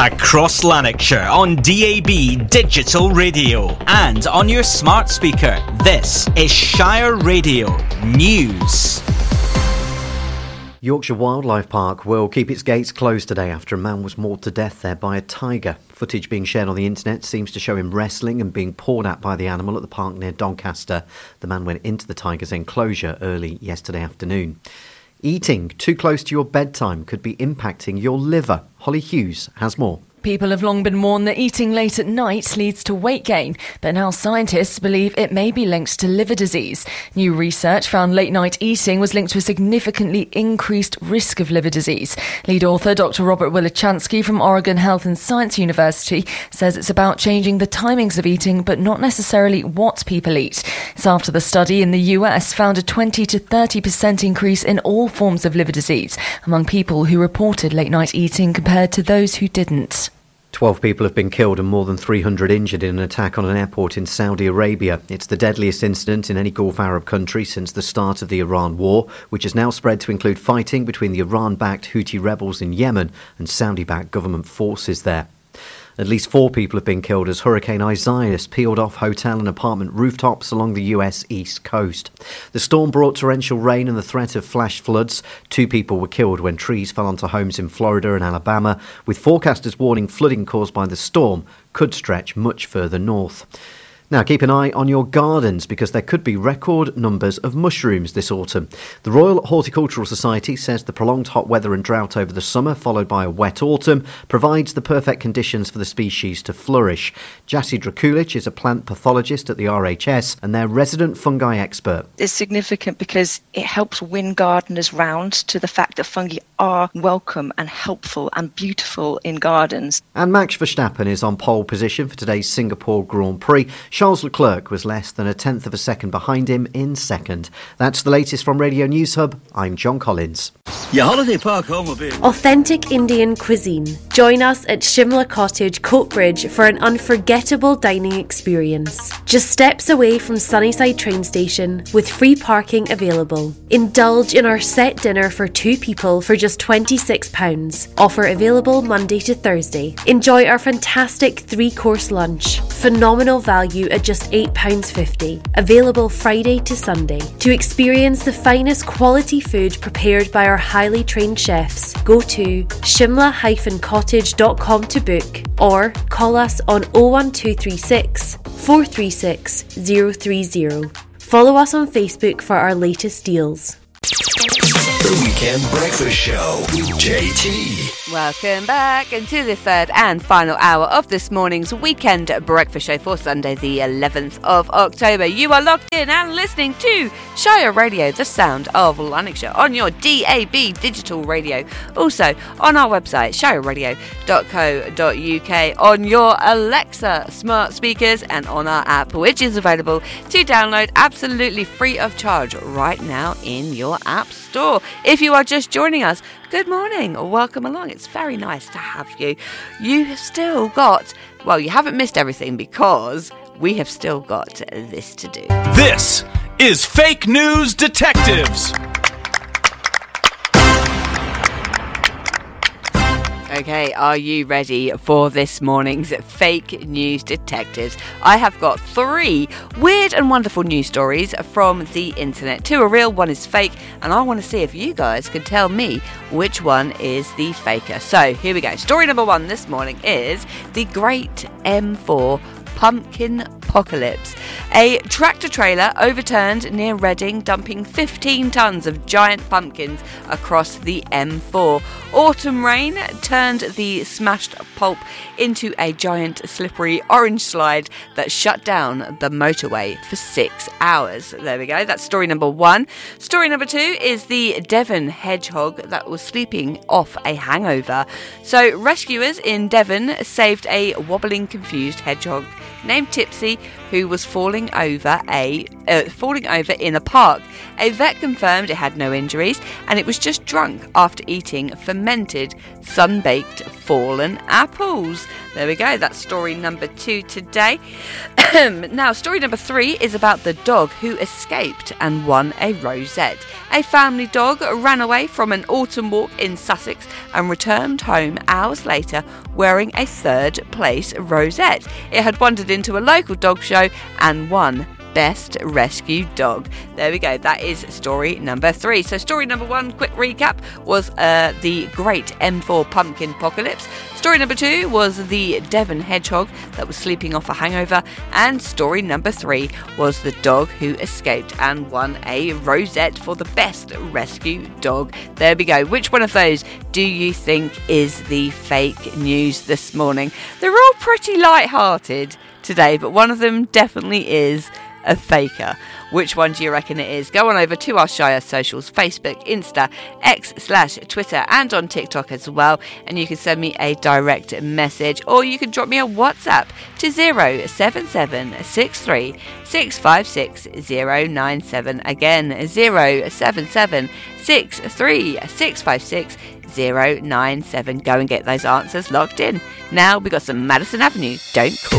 Across Lanarkshire on DAB Digital Radio and on your smart speaker. This is Shire Radio News. Yorkshire Wildlife Park will keep its gates closed today after a man was mauled to death there by a tiger. Footage being shared on the internet seems to show him wrestling and being pawed at by the animal at the park near Doncaster. The man went into the tiger's enclosure early yesterday afternoon. Eating too close to your bedtime could be impacting your liver. Holly Hughes has more. People have long been warned that eating late at night leads to weight gain, but now scientists believe it may be linked to liver disease. New research found late-night eating was linked to a significantly increased risk of liver disease. Lead author Dr. Robert Wilichansky from Oregon Health and Science University says it's about changing the timings of eating, but not necessarily what people eat. It's after the study in the US found a 20 to 30% increase in all forms of liver disease among people who reported late-night eating compared to those who didn't. 12 people have been killed and more than 300 injured in an attack on an airport in Saudi Arabia. It's the deadliest incident in any Gulf Arab country since the start of the Iran war, which has now spread to include fighting between the Iran-backed Houthi rebels in Yemen and Saudi-backed government forces there. At least 4 people have been killed as Hurricane Isaias peeled off hotel and apartment rooftops along the US East Coast. The storm brought torrential rain and the threat of flash floods. 2 people were killed when trees fell onto homes in Florida and Alabama, with forecasters warning flooding caused by the storm could stretch much further north. Now, keep an eye on your gardens because there could be record numbers of mushrooms this autumn. The Royal Horticultural Society says the prolonged hot weather and drought over the summer, followed by a wet autumn, provides the perfect conditions for the species to flourish. Jassy Drakulic is a plant pathologist at the RHS and their resident fungi expert. It's significant because it helps win gardeners round to the fact that fungi are welcome and helpful and beautiful in gardens. And Max Verstappen is on pole position for today's Singapore Grand Prix. Charles Leclerc was less than a tenth of a second behind him in second. That's the latest from Radio News Hub. I'm John Collins. Your holiday park home will be authentic Indian cuisine. Join us at Shimla Cottage, Coatbridge for an unforgettable dining experience. Just steps away from Sunnyside train station with free parking available. Indulge in our set dinner for 2 people for just £26. Offer available Monday to Thursday. Enjoy our fantastic 3-course lunch. Phenomenal value at just £8.50. Available Friday to Sunday. To experience the finest quality food prepared by our highly trained chefs, go to shimla-cottage.com to book or call us on 01236 436 030. Follow us on Facebook for our latest deals. The Weekend Breakfast Show with JT. Welcome back into the third and final hour of this morning's Weekend Breakfast Show for Sunday the 11th of October. You are locked in and listening to Shire Radio, the sound of Lanarkshire, on your DAB digital radio. Also on our website, shireradio.co.uk, on your Alexa smart speakers and on our app, which is available to download absolutely free of charge right now in your app store. If you are just joining us, good morning or welcome along. It's very nice to have you. You have still got, well, you haven't missed everything because we have still got this to do. This is Fake News Detectives. Okay, are you ready for this morning's Fake News Detectives? I have got 3 weird and wonderful news stories from the internet. 2 are real, 1 is fake, and I want to see if you guys can tell me which one is the faker. So, here we go. Story number 1 this morning is the Great M4 Pumpkin Apocalypse. A tractor trailer overturned near Reading, dumping 15 tons of giant pumpkins across the M4. Autumn rain turned the smashed pulp into a giant slippery orange slide that shut down the motorway for 6 hours. There we go. That's story number 1. Story number 2 is the Devon hedgehog that was sleeping off a hangover. So rescuers in Devon saved a wobbling, confused hedgehog named Tipsy, who was falling over a falling over in a park. A vet confirmed it had no injuries and it was just drunk after eating fermented, sun-baked fallen apples. There we go, that's story number 2 today. Now, story number 3 is about the dog who escaped and won a rosette. A family dog ran away from an autumn walk in Sussex and returned home hours later wearing a 3rd place rosette. It had wandered into a local dog show and won Best Rescue Dog. There we go, that is story number 3. So story number 1, quick recap, was the great M4 pumpkin apocalypse. Story number 2 was the Devon hedgehog that was sleeping off a hangover. And story number 3 was the dog who escaped and won a rosette for the Best Rescue Dog. There we go. Which one of those do you think is the fake news this morning? They're all pretty light-hearted today, but one of them definitely is a faker. Which one do you reckon it is? Go on over to our Shire socials, Facebook, Insta, X/Twitter, and on TikTok as well, and you can send me a direct message, or you can drop me a WhatsApp to 07763 656 097. Again, 07763 656 097. Go and get those answers locked in. Now we've got some Madison Avenue, Don't Call